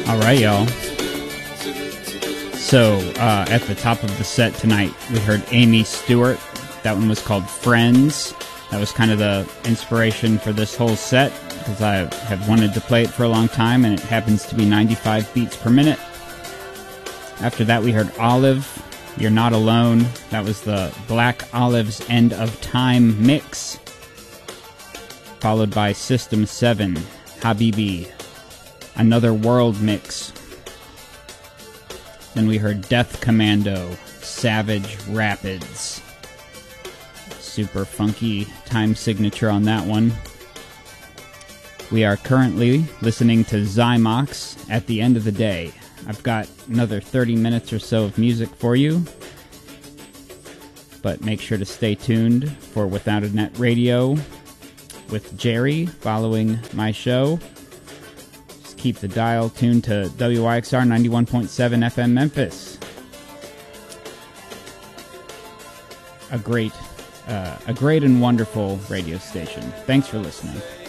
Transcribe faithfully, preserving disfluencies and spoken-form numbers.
All right, y'all. So, uh, at the top of the set tonight, we heard Amy Stewart. That one was called Friends. That was kind of the inspiration for this whole set, because I have wanted to play it for a long time, and it happens to be ninety-five beats per minute. After that, we heard Olive, You're Not Alone. That was the Black Olive's End of Time mix. Followed by System seven, Habibi, Another World mix. Then we heard Death Commando, Savage Rapids. Super funky time signature on that one. We are currently listening to Zymox, At the End of the Day. I've got another thirty minutes or so of music for you, but make sure to stay tuned for Without a Net Radio with Jerry following my show. Just keep the dial tuned to W Y X R ninety-one point seven F M Memphis. A great, uh, a great and wonderful radio station. Thanks for listening.